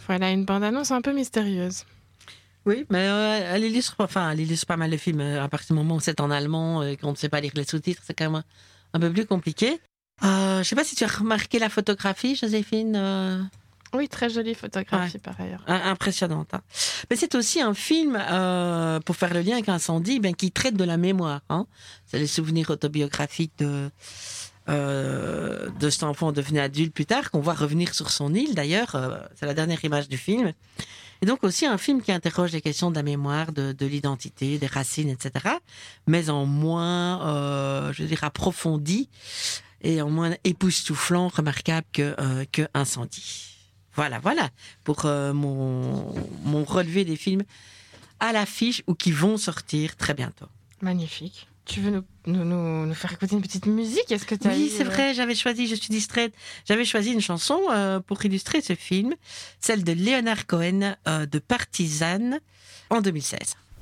Voilà, une bande-annonce un peu mystérieuse. Oui, mais elle illustre pas mal le film. À partir du moment où c'est en allemand et qu'on ne sait pas lire les sous-titres, c'est quand même un peu plus compliqué. Je sais pas si tu as remarqué la photographie, Joséphine. Oui, très jolie photographie par ailleurs. Impressionnante. Hein. Mais c'est aussi un film, pour faire le lien avec Incendie, qui traite de la mémoire. Hein. C'est les souvenirs autobiographiques de cet enfant devenu adulte plus tard, qu'on voit revenir sur son île d'ailleurs. C'est la dernière image du film. Et donc aussi un film qui interroge les questions de la mémoire, de l'identité, des racines, etc. Mais en moins, approfondi et en moins époustouflant, remarquable que Incendie. Voilà, pour mon relevé des films à l'affiche ou qui vont sortir très bientôt. Magnifique. Tu veux nous faire écouter une petite musique? Est-ce que Oui, c'est vrai, je suis distraite. J'avais choisi une chanson pour illustrer ce film, celle de Leonard Cohen de Partisan en 2016.